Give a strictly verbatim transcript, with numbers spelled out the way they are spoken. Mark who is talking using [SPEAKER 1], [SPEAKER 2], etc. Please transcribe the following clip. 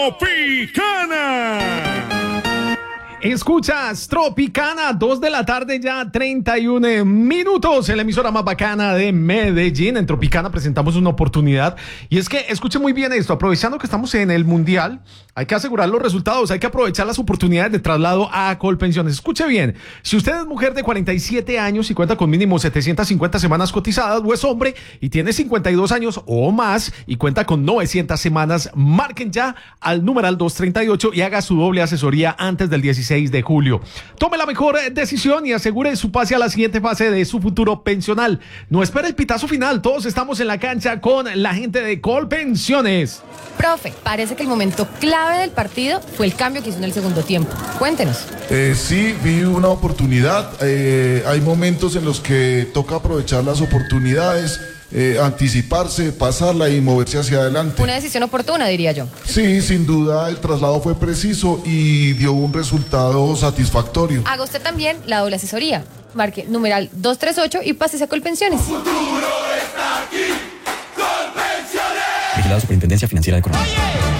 [SPEAKER 1] Tropicana.
[SPEAKER 2] Escuchas Tropicana, dos de la tarde ya, treinta y uno minutos, en la emisora más bacana de Medellín. En Tropicana presentamos una oportunidad y es que, escuchen muy bien esto, aprovechando que estamos en el Mundial, hay que asegurar los resultados, hay que aprovechar las oportunidades de traslado a Colpensiones. Escuche bien, si usted es mujer de cuarenta y siete años y cuenta con mínimo setecientas cincuenta semanas cotizadas, o es hombre y tiene cincuenta y dos años o más y cuenta con novecientas semanas, marquen ya al numeral doscientos treinta y ocho y haga su doble asesoría antes del dieciséis de julio. Tome la mejor decisión y asegure su pase a la siguiente fase de su futuro pensional. No espere el pitazo final, todos estamos en la cancha con la gente de Colpensiones.
[SPEAKER 3] Profe, parece que el momento clave del partido fue el cambio que hizo en el segundo tiempo. Cuéntenos.
[SPEAKER 4] Eh, sí, vi una oportunidad. Eh, hay momentos en los que toca aprovechar las oportunidades, eh, anticiparse, pasarla y moverse hacia adelante.
[SPEAKER 3] Una decisión oportuna, diría yo.
[SPEAKER 4] Sí, sin duda el traslado fue preciso y dio un resultado satisfactorio.
[SPEAKER 3] Haga usted también la doble asesoría. Marque numeral doscientos treinta y ocho y pásese a Colpensiones.
[SPEAKER 1] Futuro está aquí. Colpensiones.
[SPEAKER 5] Vigilado Superintendencia Financiera de Colombia.